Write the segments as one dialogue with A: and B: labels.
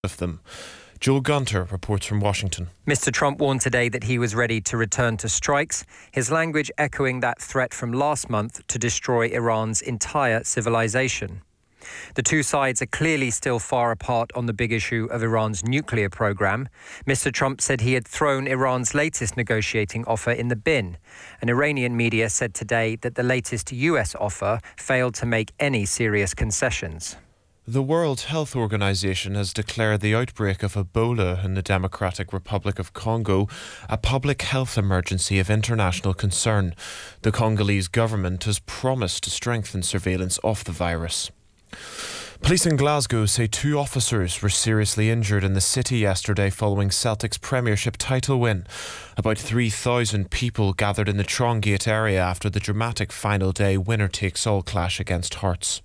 A: of them. Joel Gunter reports from Washington.
B: Mr. Trump warned today that he was ready to return to strikes, his language echoing that threat from last month to destroy Iran's entire civilization. The two sides are clearly still far apart on the big issue of Iran's nuclear program. Mr. Trump said he had thrown Iran's latest negotiating offer in the bin. An Iranian media said today that the latest US offer failed to make any serious concessions.
A: The World Health Organization has declared the outbreak of Ebola in the Democratic Republic of Congo a public health emergency of international concern. The Congolese government has promised to strengthen surveillance of the virus. Police in Glasgow say 2 officers were seriously injured in the city yesterday following Celtic's Premiership title win. About 3,000 people gathered in the Trongate area after the dramatic final day winner-takes-all clash against Hearts.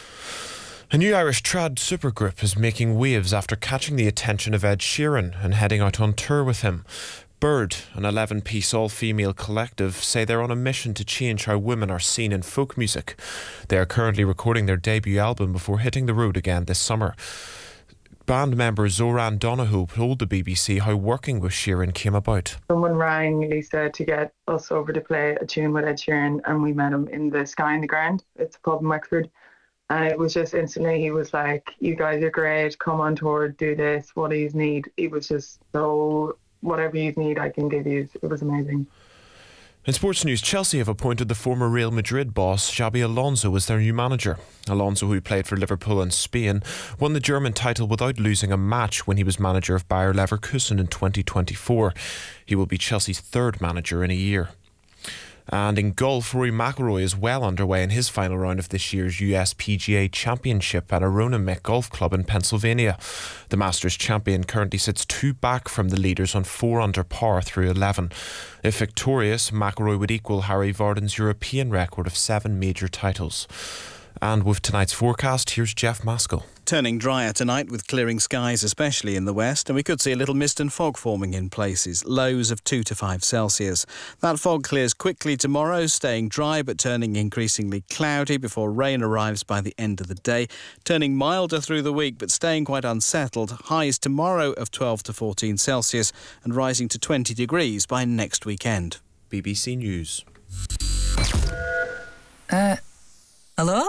A: A new Irish trad supergroup is making waves after catching the attention of Ed Sheeran and heading out on tour with him. Bird, an 11-piece all-female collective, say they're on a mission to change how women are seen in folk music. They are currently recording their debut album before hitting the road again this summer. Band member Zoran Donoghue told the BBC how working with Sheeran came about.
C: Someone rang Lisa to get us over to play a tune with Ed Sheeran, and we met him in the Sky in the Ground. It's a pub in Wexford. And it was just instantly, he was like, "You guys are great, come on tour, do this, what do you need?" He was just so, "Whatever you need, I can give you." It was amazing.
A: In sports news, Chelsea have appointed the former Real Madrid boss, Xabi Alonso, as their new manager. Alonso, who played for Liverpool and Spain, won the German title without losing a match when he was manager of Bayer Leverkusen in 2024. He will be Chelsea's 3rd manager in a year. And in golf, Rory McIlroy is well underway in his final round of this year's USPGA Championship at Arona Mick Golf Club in Pennsylvania. The Masters champion currently sits 2 back from the leaders on 4 under par through 11. If victorious, McIlroy would equal Harry Vardon's European record of 7 major titles. And with tonight's forecast, here's Jeff Maskell.
D: Turning drier tonight with clearing skies, especially in the west, and we could see a little mist and fog forming in places, lows of 2 to 5 Celsius. That fog clears quickly tomorrow, staying dry but turning increasingly cloudy before rain arrives by the end of the day, turning milder through the week but staying quite unsettled. Highs tomorrow of 12 to 14 Celsius and rising to 20 degrees by next weekend.
A: BBC News.
E: Hello?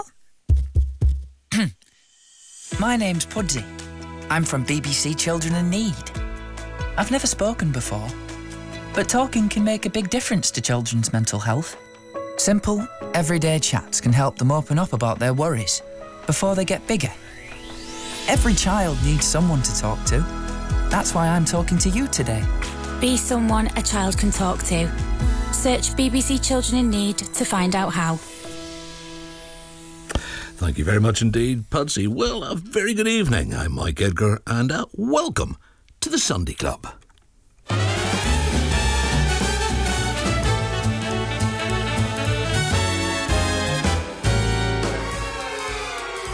E: My name's Pudsey. I'm from BBC Children in Need. I've never spoken before, but talking can make a big difference to children's mental health. Simple, everyday chats can help them open up about their worries before they get bigger. Every child needs someone to talk to. That's why I'm talking to you today.
F: Be someone a child can talk to. Search BBC Children in Need to find out how.
G: Thank you very much indeed, Pudsey. Well, a very good evening. I'm Mike Edgar, and welcome to the Sunday Club.